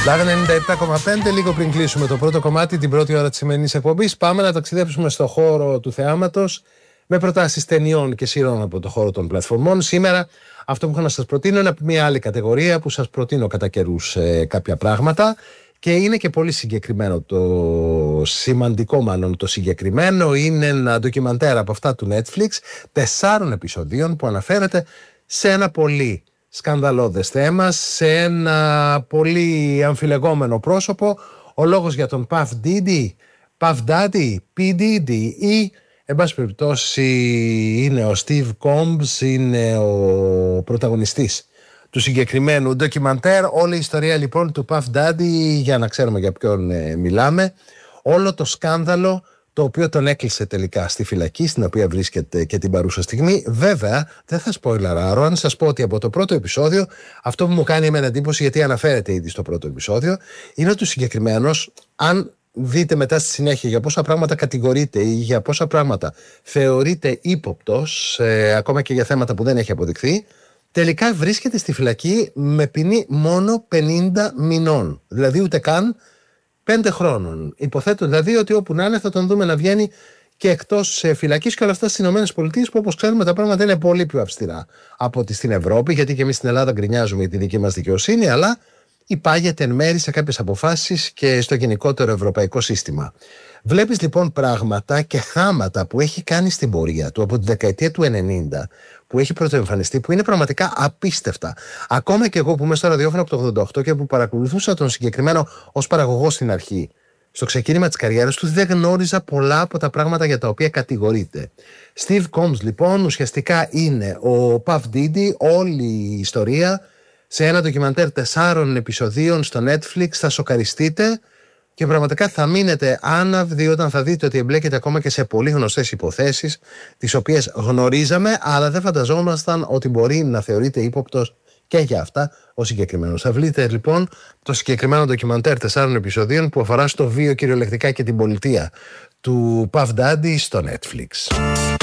Λάγα 97,5. Λίγο πριν κλείσουμε το πρώτο κομμάτι, την πρώτη ώρα της σημερινής εκπομπής, πάμε να ταξιδέψουμε στο χώρο του θεάματος με προτάσεις ταινιών και σειρών από το χώρο των πλατφορμών. Σήμερα αυτό που έχω να σας προτείνω είναι από μια άλλη κατηγορία που σας προτείνω κατά καιρούς κάποια πράγματα και είναι και πολύ συγκεκριμένο. Το σημαντικό μάλλον το συγκεκριμένο είναι ένα ντοκιμαντέρ από αυτά του Netflix 4 επεισοδίων που αναφέρεται σε ένα πολύ σκανδαλώδες θέμα, σε ένα πολύ αμφιλεγόμενο πρόσωπο. Ο λόγος για τον Puff Daddy, P. Diddy ή εν πάση περιπτώσει είναι ο Steve Combs, είναι ο πρωταγωνιστής του συγκεκριμένου ντοκιμαντέρ. Όλη η ιστορία λοιπόν του Puff Daddy, για να ξέρουμε για ποιον μιλάμε, όλο το σκάνδαλο το οποίο τον έκλεισε τελικά στη φυλακή, στην οποία βρίσκεται και την παρούσα στιγμή. Βέβαια, δεν θα σποιλαράρω αν σας πω ότι από το πρώτο επεισόδιο, αυτό που μου κάνει εμένα εντύπωση, γιατί αναφέρεται ήδη στο πρώτο επεισόδιο, είναι ότι ο συγκεκριμένος, αν δείτε μετά στη συνέχεια για πόσα πράγματα κατηγορείται ή για πόσα πράγματα θεωρείται ύποπτος, ακόμα και για θέματα που δεν έχει αποδειχθεί, τελικά βρίσκεται στη φυλακή με ποινή μόνο 50 μηνών. Δηλαδή ούτε καν 5 χρόνων. Υποθέτω δηλαδή ότι όπου να είναι θα τον δούμε να βγαίνει και εκτός φυλακής, και όλα αυτά στις ΗΠΑ, που όπως ξέρουμε τα πράγματα είναι πολύ πιο αυστηρά από ότι στην Ευρώπη, γιατί και εμείς στην Ελλάδα γκρινιάζουμε για τη δική μας δικαιοσύνη, αλλά υπάγεται εν μέρη σε κάποιες αποφάσεις και στο γενικότερο ευρωπαϊκό σύστημα. Βλέπεις λοιπόν πράγματα και θάματα που έχει κάνει στην πορεία του από τη δεκαετία του 90, που έχει πρωτοεμφανιστεί, που είναι πραγματικά απίστευτα. Ακόμα και εγώ που είμαι στο ραδιόφωνο από το 88 και που παρακολουθούσα τον συγκεκριμένο ως παραγωγό στην αρχή, στο ξεκίνημα της καριέρας του, δεν γνώριζα πολλά από τα πράγματα για τα οποία κατηγορείται. Steve Combs λοιπόν ουσιαστικά είναι ο Puff Diddy, όλη η ιστορία σε ένα ντοκιμαντέρ 4 επεισοδίων στο Netflix. Θα σοκαριστείτε και πραγματικά θα μείνετε άναυδοι όταν θα δείτε ότι εμπλέκεται ακόμα και σε πολύ γνωστές υποθέσεις, τις οποίες γνωρίζαμε, αλλά δεν φανταζόμασταν ότι μπορεί να θεωρείται ύποπτος και για αυτά ο συγκεκριμένος. Θα βρείτε λοιπόν το συγκεκριμένο ντοκιμαντέρ 4 επεισοδίων που αφορά στο βίο κυριολεκτικά και την πολιτεία του Puff Daddy στο Netflix.